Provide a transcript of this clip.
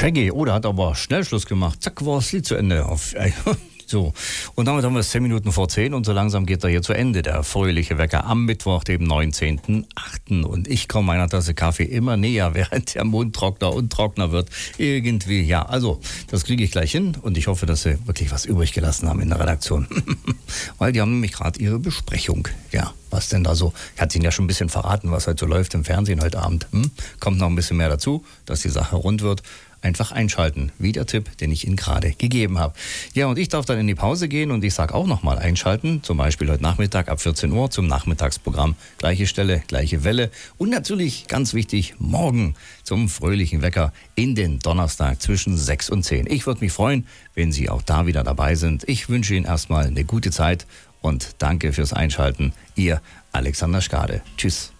Shaggy, der hat aber schnell Schluss gemacht. Zack, war das Lied zu Ende. So, und damit haben wir es 10 Minuten vor 10 und so langsam geht er hier zu Ende, der fröhliche Wecker am Mittwoch, dem 19.08. Und ich komme meiner Tasse Kaffee immer näher, während der Mund trockener und trockener wird. Irgendwie, ja, also, das kriege ich gleich hin und ich hoffe, dass Sie wirklich was übrig gelassen haben in der Redaktion. Weil die haben nämlich gerade ihre Besprechung. Ja, was denn da so? Ich hatte Ihnen ja schon ein bisschen verraten, was heute so läuft im Fernsehen heute Abend. Kommt noch ein bisschen mehr dazu, dass die Sache rund wird. Einfach einschalten, wie der Tipp, den ich Ihnen gerade gegeben habe. Ja, und ich darf dann in die Pause gehen und ich sage auch nochmal einschalten, zum Beispiel heute Nachmittag ab 14 Uhr zum Nachmittagsprogramm. Gleiche Stelle, gleiche Welle und natürlich, ganz wichtig, morgen zum fröhlichen Wecker in den Donnerstag zwischen 6 und 10. Ich würde mich freuen, wenn Sie auch da wieder dabei sind. Ich wünsche Ihnen erstmal eine gute Zeit und danke fürs Einschalten. Ihr Alexander Skade. Tschüss.